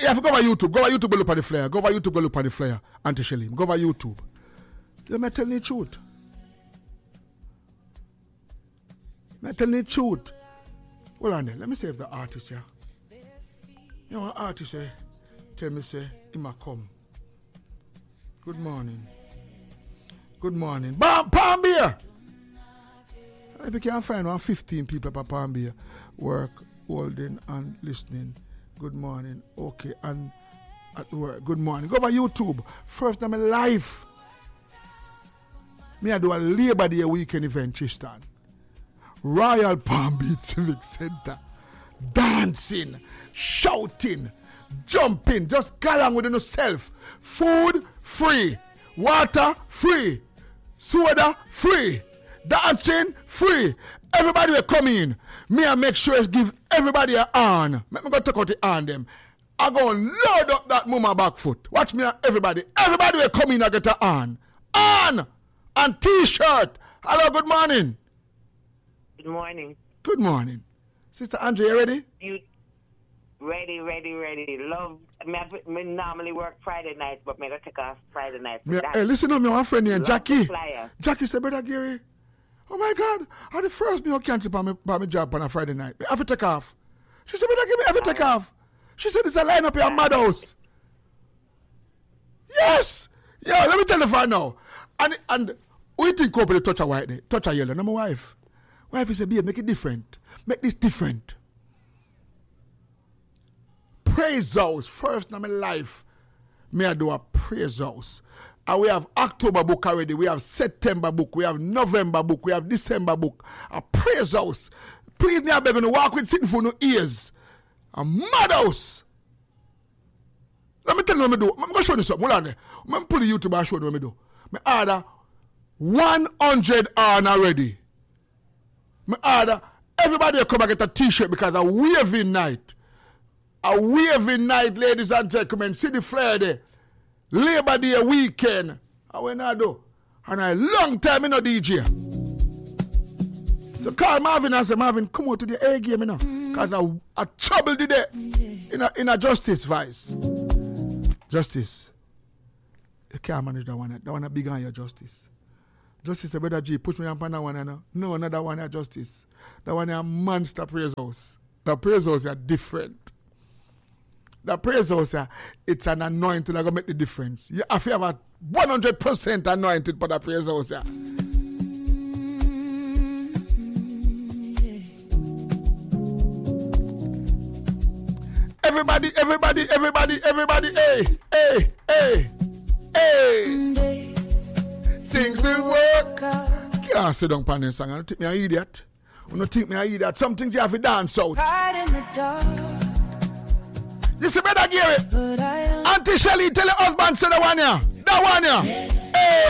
You have to go over YouTube. Go over YouTube, go look at the flyer. Go over YouTube, go look at the flyer. Auntie Shelly. Go over YouTube. Let me tell you the truth. Let me tell you the truth. Hold on there. Let me save the artist here. You know what artist say? Tell me say, he might come. Good morning. Good morning. Palm Beer! If you can find 15 people at Palm Beer work, holding and listening. Good morning. Okay, and at work. Good morning. Go over YouTube. First time in life. Me I do a Labor Day weekend event, Tristan. Royal Palm Beach Civic Center. Dancing, shouting, jumping, just go along with yourself. Food free, water free, soda free, dancing free. Everybody will come in. Me I make sure I give everybody a hand. Let me go take out the hand them. I go and load up that mama back foot. Watch me everybody. Everybody will come in and get a hand. Hand and t-shirt. Hello, good morning. Good morning. Good morning. Sister Andrea, you ready? You ready. Love. Me normally work Friday night, but me go take off Friday night. Hey, listen to me, one friend here, Jackie. Flyer. Jackie said, Brother Gary, oh my God, I'm the first me who cancel by my job on a Friday night. I have to take off. She said, Brother Gary, I have to take off. She said, it's a line up in your mother house. Yes. Yo, let me tell you right now. And we think couple touch a white day, touch a yellow. No, my wife. Wife is a babe, make it different. Make this different. Praise house. First time in life, me I do a praise house. And we have October book already. We have September book. We have November book. We have December book. A praise house. Please, me I beg you to walk with sitting for no ears. A mad house. Let me tell you what I do. I'm going to show you something. Hold on there. I'm going to pull the YouTube and show you what I do. I order 100 on already. I order everybody will come and get a t-shirt because a waving night. A waving night, ladies and gentlemen. See the flare there. Labor Day weekend. I went I do. And a long time in a DJ. So call Marvin and say, Marvin, come out to the A game now. Because I trouble today in a justice vice. Justice. You can't manage that one. That one big on your justice. Justice said, Brother G, put me on that one. No, another one is justice. That one is a monster praise house. The praise house is different. The praise house, it's an anointing that will make the difference. You have to have a 100% anointed for the praise house. Everybody, hey. Things will work. Can't sit down on this song. I don't think me an idiot. I don't think me an idiot. Some things you have to dance out. You see, Brother Gary? Auntie Shelly, tell your husband, say the one here. That one here. Hey.